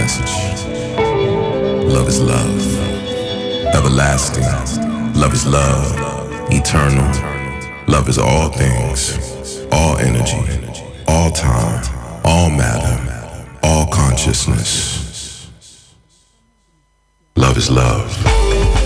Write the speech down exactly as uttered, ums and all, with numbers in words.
message. Love is love. Everlasting. Love is love. Eternal. Love is all things. All energy. All time. All matter. All consciousness. Love is love.